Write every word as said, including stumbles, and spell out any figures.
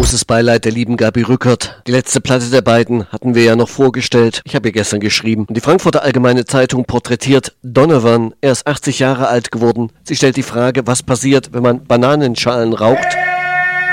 Großes Beileid der lieben Gabi Rückert. Die letzte Platte der beiden hatten wir ja noch vorgestellt. Ich habe ihr gestern geschrieben. Und die Frankfurter Allgemeine Zeitung porträtiert Donovan. Er ist achtzig Jahre alt geworden. Sie stellt die Frage, was passiert, wenn man Bananenschalen raucht.